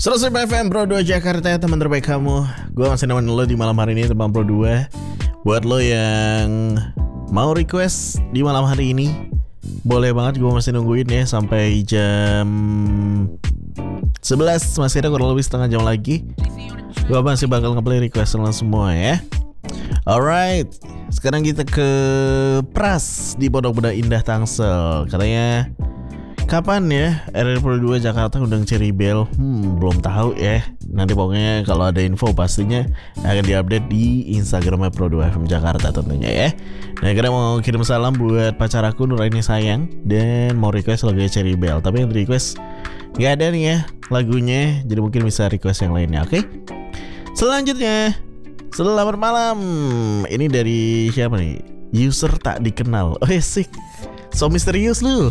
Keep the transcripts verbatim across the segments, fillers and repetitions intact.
seratus lima F M Pro dua Jakarta, teman terbaik kamu. Gue masih nemenin lo di malam hari ini, teman Pro dua. Buat lo yang mau request di malam hari ini, boleh banget, gue masih nungguin ya sampai jam sebelas. Masih ada kurang lebih setengah jam lagi. Gue masih bakal ngeplay request lo semua ya. Alright, sekarang kita ke Pras di Pondok Benda Indah Tangsel. Katanya kapan ya R R Pro dua Jakarta undang Cherry Bell? Hmm, belum tahu ya. Nanti pokoknya kalau ada info pastinya akan diupdate di Instagramnya Pro dua F M Jakarta tentunya ya. Nah, kita mau kirim salam buat pacar aku Nuraini sayang, dan mau request lagu Cherry Bell. Tapi yang request nggak ada nih ya lagunya, jadi mungkin bisa request yang lainnya. Oke. Selanjutnya, selamat malam. Ini dari siapa nih? User tak dikenal. Oh sih. So misterius lu.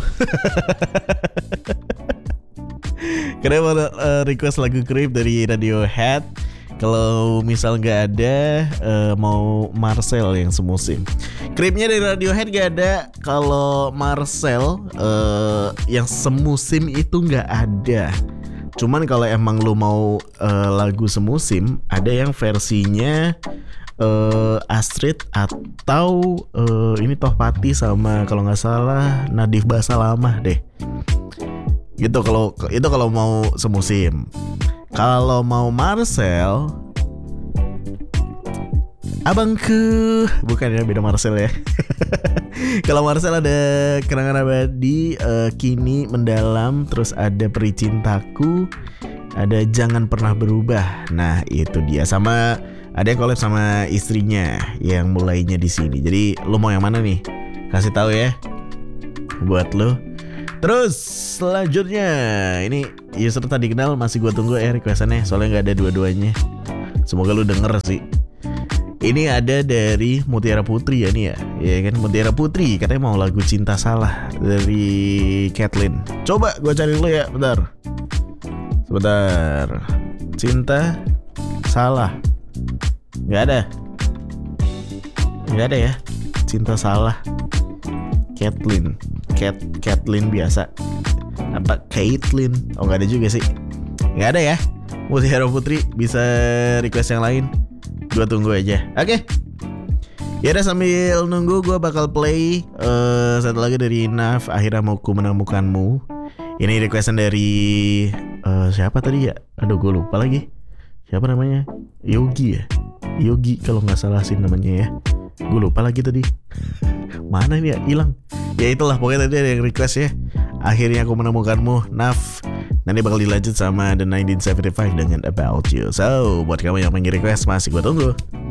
Karena mau uh, request lagu Creep dari Radiohead. Kalau misal gak ada, uh, mau Marcel yang semusim. Creepnya dari Radiohead gak ada. Kalau Marcel uh, yang semusim itu gak ada. Cuman kalau emang lu mau uh, lagu semusim, ada yang versinya Uh, Astrid atau uh, ini Tohpati sama kalau nggak salah Nadif Basalamah deh. Gitu kalau itu kalau mau semusim. Kalau mau Marcel, abangku, bukan ya, beda Marcel ya. Kalau Marcel ada Kenangan Abadi, uh, Kini Mendalam, terus ada Peri Cintaku, ada Jangan Pernah Berubah. Nah itu dia, sama ada yang collab sama istrinya yang mulainya di sini. Jadi lo mau yang mana nih? Kasih tahu ya buat lo. Terus selanjutnya ini user tadi kenal, masih gue tunggu ya requestannya, soalnya nggak ada dua-duanya. Semoga lo denger sih. Ini ada dari Mutiara Putri ya nih ya. Ya kan, Mutiara Putri katanya mau lagu Cinta Salah dari Kathleen. Coba gue cari dulu ya, bentar. Sebentar. Cinta Salah. Gak ada. Gak ada ya. Cinta Salah Kathleen. Cat Kathleen biasa. Apa Caitlyn? Oh gak ada juga sih. Gak ada ya. Mutiara Putri bisa request yang lain. Gua tunggu aja. Oke. Ya udah, sambil nunggu gue bakal play uh, satu lagi dari Naf, Akhirnya Mau Ku Menemukanmu. Ini requestan dari uh, siapa tadi ya? Aduh gue lupa lagi. Siapa namanya? Yogi ya? Yogi kalau nggak salah sih namanya ya. Gue lupa lagi tadi. Mana ini ya? Hilang. Ya itulah, pokoknya tadi ada yang request ya. Akhirnya Aku Menemukanmu, Naf. Nanti bakal dilanjut sama The nineteen seventy-five dengan About You. So buat kamu yang pengen request, masih gue tunggu.